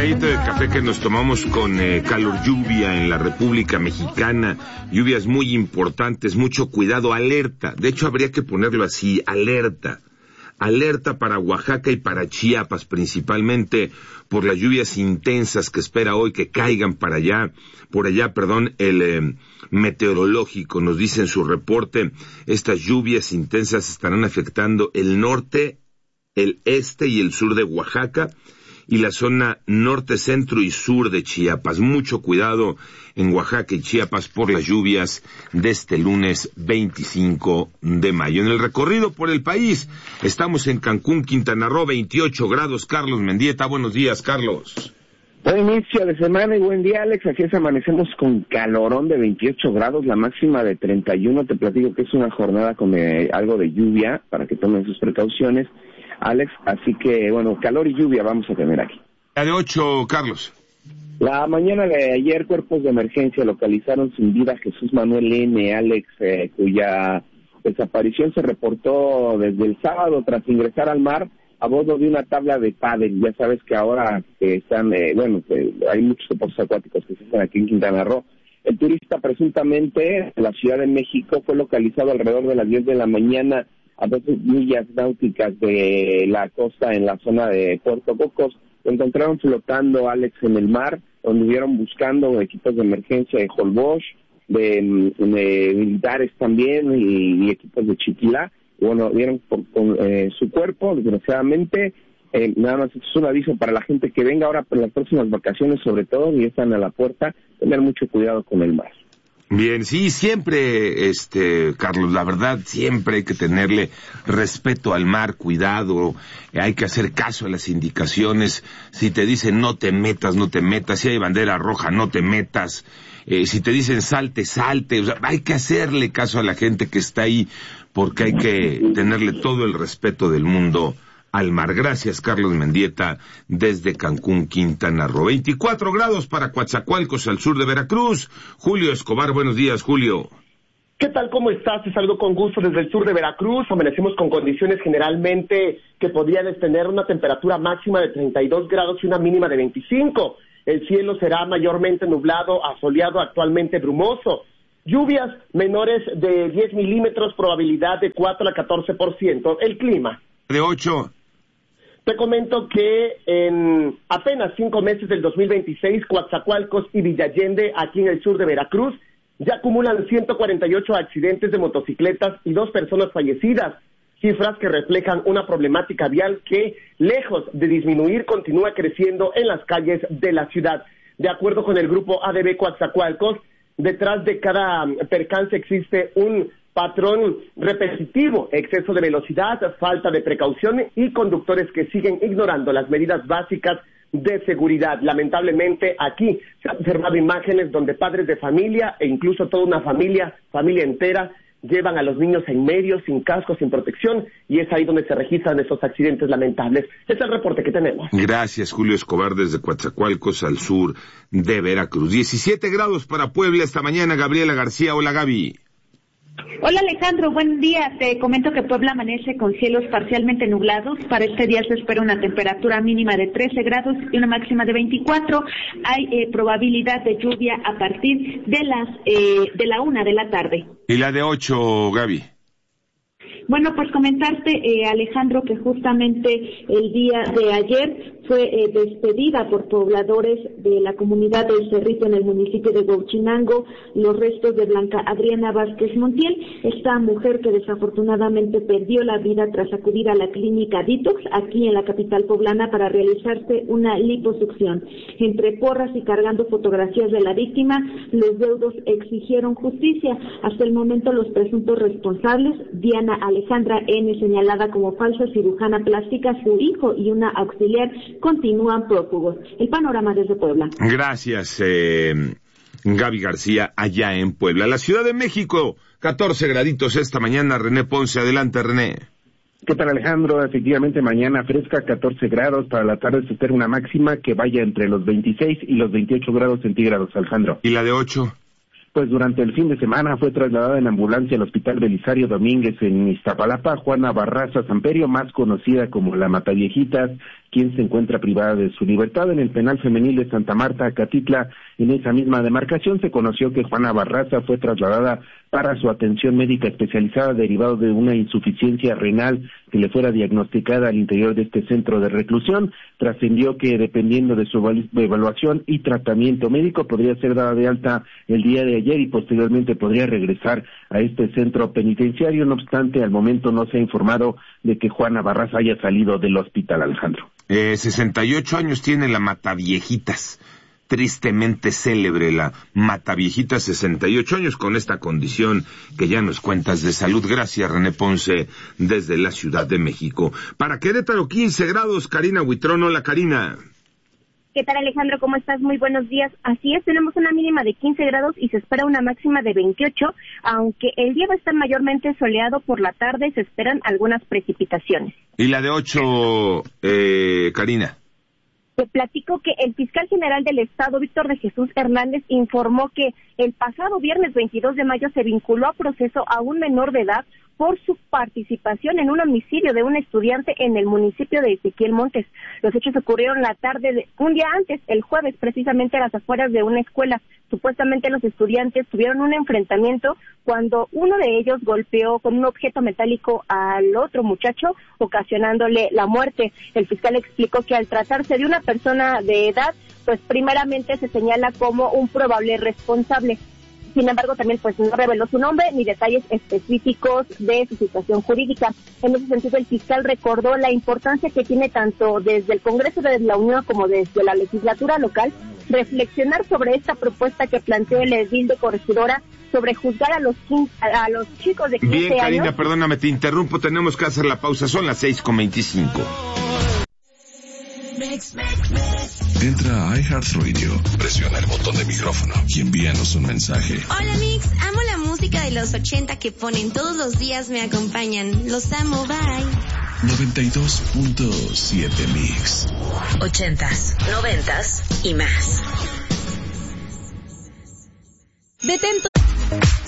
tapadita de café que nos tomamos con calor, lluvia en la República Mexicana, lluvias muy importantes, mucho cuidado, alerta. De hecho, habría que ponerlo así, alerta. Alerta para Oaxaca y para Chiapas, principalmente por las lluvias intensas que espera hoy que caigan por allá, el meteorológico nos dice en su reporte, estas lluvias intensas estarán afectando el norte, el este y el sur de Oaxaca y la zona norte, centro y sur de Chiapas. Mucho cuidado en Oaxaca y Chiapas por las lluvias de este lunes 25 de mayo. En el recorrido por el país, estamos en Cancún, Quintana Roo, 28 grados. Carlos Mendieta, buenos días, Carlos. Buen inicio de semana y buen día, Alex. Aquí amanecemos con calorón de 28 grados, la máxima de 31. Te platico que es una jornada con algo de lluvia, para que tomen sus precauciones, Alex. Así que, bueno, calor y lluvia vamos a tener aquí. La de 8, Carlos. La mañana de ayer, cuerpos de emergencia localizaron sin vida a Jesús Manuel N., Alex, cuya desaparición se reportó desde el sábado tras ingresar al mar a bordo de una tabla de pádel. Ya sabes que ahora están, hay muchos deportes acuáticos que se hacen aquí en Quintana Roo. El turista presuntamente en la Ciudad de México fue localizado alrededor de las 10 de la mañana a 12 millas náuticas de la costa en la zona de Puerto Cocos. Lo encontraron flotando, Alex, en el mar, donde estuvieron buscando equipos de emergencia de Holbox, de militares también y equipos de Chiquilá. Y bueno, vieron con su cuerpo, desgraciadamente. Nada más es un aviso para la gente que venga ahora por las próximas vacaciones, sobre todo, y están a la puerta, tener mucho cuidado con el mar. Bien, sí, siempre, Carlos, la verdad, siempre hay que tenerle respeto al mar, cuidado, hay que hacer caso a las indicaciones. Si te dicen no te metas, si hay bandera roja, no te metas, si te dicen salte, o sea, hay que hacerle caso a la gente que está ahí, porque hay que tenerle todo el respeto del mundo al mar. Gracias, Carlos Mendieta, desde Cancún, Quintana Roo. 24 grados para Coatzacoalcos, al sur de Veracruz. Julio Escobar, buenos días, Julio. ¿Qué tal? ¿Cómo estás? Te saludo con gusto desde el sur de Veracruz. Amanecemos con condiciones generalmente que podrían tener una temperatura máxima de 32 grados y una mínima de 25. El cielo será mayormente nublado, asoleado, actualmente brumoso. Lluvias menores de 10 milímetros, probabilidad de 4 a 14%. El clima. De 8. Te comento que en apenas 5 meses del 2026, Coatzacoalcos y Villa Allende, aquí en el sur de Veracruz, ya acumulan 148 accidentes de motocicletas y 2 personas fallecidas, cifras que reflejan una problemática vial que, lejos de disminuir, continúa creciendo en las calles de la ciudad. De acuerdo con el grupo ADB Coatzacoalcos, detrás de cada percance existe un patrón repetitivo: exceso de velocidad, falta de precaución y conductores que siguen ignorando las medidas básicas de seguridad. Lamentablemente aquí se han observado imágenes donde padres de familia e incluso toda una familia entera, llevan a los niños en medio, sin casco, sin protección, y es ahí donde se registran esos accidentes lamentables. Es el reporte que tenemos. Gracias, Julio Escobar, desde Coatzacoalcos, al sur de Veracruz. 17 grados para Puebla esta mañana. Gabriela García, hola, Gaby. Hola Alejandro, buen día. Te comento que Puebla amanece con cielos parcialmente nublados. Para este día se espera una temperatura mínima de 13 grados y una máxima de 24. Hay probabilidad de lluvia a partir de la 1 de la tarde. ¿Y la de 8, Gaby? Bueno, pues comentarte, Alejandro, que justamente el día de ayer fue despedida por pobladores de la comunidad del Cerrito en el municipio de Huauchinango los restos de Blanca Adriana Vázquez Montiel, esta mujer que desafortunadamente perdió la vida tras acudir a la clínica Detox aquí en la capital poblana para realizarse una liposucción. Entre porras y cargando fotografías de la víctima, los deudos exigieron justicia. Hasta el momento los presuntos responsables, Diana Alejandra N., señalada como falsa cirujana plástica, su hijo y una auxiliar, continúan prófugos. El panorama desde Puebla. Gracias, Gaby García, allá en Puebla. La Ciudad de México, 14 graditos esta mañana. René Ponce, adelante, René. ¿Qué tal, Alejandro? Efectivamente, mañana fresca, 14 grados. Para la tarde se espera una máxima que vaya entre los 26 y los 28 grados centígrados, Alejandro. ¿Y la de 8? Pues durante el fin de semana fue trasladada en ambulancia al Hospital Belisario Domínguez en Iztapalapa Juana Barraza Samperio, más conocida como la Mataviejitas, quien se encuentra privada de su libertad. En el penal femenil de Santa Marta, Acatitla, en esa misma demarcación, se conoció que Juana Barraza fue trasladada para su atención médica especializada derivado de una insuficiencia renal que le fuera diagnosticada al interior de este centro de reclusión. Trascendió que dependiendo de su evaluación y tratamiento médico podría ser dada de alta el día de ayer y posteriormente podría regresar a este centro penitenciario. No obstante, al momento no se ha informado de que Juana Barraza haya salido del hospital, Alejandro. 68 años tiene la Mataviejitas. Tristemente célebre la Mataviejitas, 68 años con esta condición que ya nos cuentas de salud. Gracias, René Ponce, desde la Ciudad de México. Para Querétaro, 15 grados, Karina Huitrón. Hola, Karina. ¿Qué tal, Alejandro? ¿Cómo estás? Muy buenos días. Así es, tenemos una mínima de 15 grados y se espera una máxima de 28, aunque el día va a estar mayormente soleado. Por la tarde se esperan algunas precipitaciones. ¿Y la de 8, Karina? Te platico que el fiscal general del Estado, Víctor de Jesús Hernández, informó que el pasado viernes 22 de mayo se vinculó a proceso a un menor de edad por su participación en un homicidio de un estudiante en el municipio de Ezequiel Montes. Los hechos ocurrieron la tarde de un día antes, el jueves, precisamente a las afueras de una escuela. Supuestamente los estudiantes tuvieron un enfrentamiento cuando uno de ellos golpeó con un objeto metálico al otro muchacho, ocasionándole la muerte. El fiscal explicó que al tratarse de una persona de edad, pues primeramente se señala como un probable responsable. Sin embargo, también pues no reveló su nombre ni detalles específicos de su situación jurídica. En ese sentido, el fiscal recordó la importancia que tiene tanto desde el Congreso de la Unión como desde la legislatura local reflexionar sobre esta propuesta que planteó el edil de Corregidora sobre juzgar a los chicos de 15 años. Bien, Karina, perdóname, te interrumpo, tenemos que hacer la pausa, son las 6:25. Entra a iHeartRadio, presiona el botón de micrófono y envíanos un mensaje. Hola Mix, amo la música de los 80 que ponen todos los días, me acompañan. Los amo, bye. 92.7 Mix. 80s, 90s y más. Detén